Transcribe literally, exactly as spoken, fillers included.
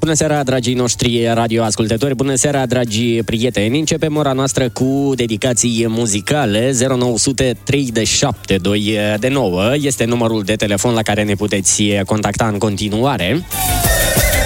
Bună seara, dragii noștri radioascultători, bună seara, dragi prieteni. Începem ora noastră cu dedicații muzicale. Zero nouă zero trei șapte doi nouă este numărul de telefon la care ne puteți contacta în continuare.